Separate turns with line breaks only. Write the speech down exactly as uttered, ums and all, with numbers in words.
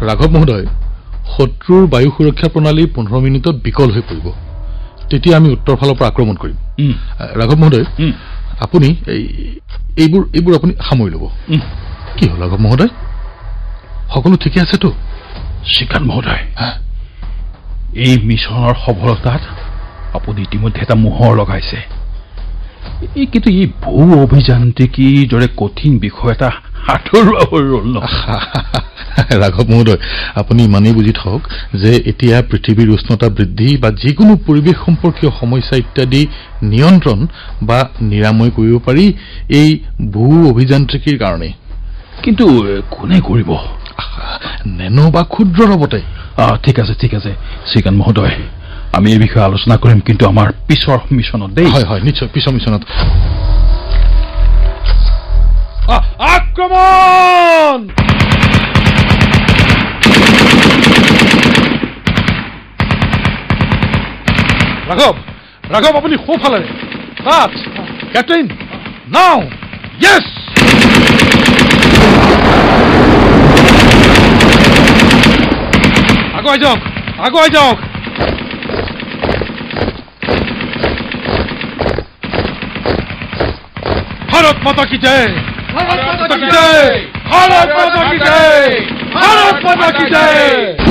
ৰাঘৱ মহোদয় শত্ৰুৰ বায়ু সুৰক্ষা প্ৰণালী পোন্ধৰ মিনিটত বিকল হৈ পৰিব তেতিয়া আমি উত্তৰ ফালৰ পৰা আক্ৰমণ কৰিম ৰাঘৱ মহোদয় আপুনি এইবোৰ এইবোৰ আপুনি সামৰি ল'ব কি হ'ল ৰাঘৱ মহোদয় সকলো ঠিকে আছেতো
শ্ৰীকান্ত মহোদয় এই মিছনৰ সফলতাত আপুনি ইতিমধ্যে এটা মোহৰ লগাইছে এই কিন্তু এই ভূ অভিযান্ত্ৰিকীৰ দৰে কঠিন বিষয় এটা হাতৰুৱা হৈ ৰ'ল ন
ৰাঘৱ মহোদয় আপুনি ইমানেই বুজি থওক যে এতিয়া পৃথিৱীৰ উষ্ণতা বৃদ্ধি বা যিকোনো পৰিৱেশ সম্পৰ্কীয় সমস্যা ইত্যাদি নিয়ন্ত্ৰণ বা নিৰাময় কৰিব পাৰি এই ভূ অভিযান্ত্ৰিকীৰ কাৰণে
কিন্তু কোনে কৰিব
নেনো বা ক্ষুদ্ৰ ৰবটে
ঠিক আছে ঠিক আছে শ্ৰীকান্ত মহোদয় আমি এই বিষয়ে আলোচনা কৰিম কিন্তু আমাৰ পিছৰ মিছনত দেই
হয় হয় নিশ্চয় পিছৰ মিছনত
আক্ৰমণ
ৰাঘৱ ৰাঘৱ আপুনি সোঁফালে তাত কেপ্টেইন নাও য়েছ আগুৱাই যাওক আগুৱাই যাওক ভাৰত মাতা কি জয় ভাৰত মাতা কি জয় ভাৰত মাতা কি জয় ভাৰত মাতা কি জয়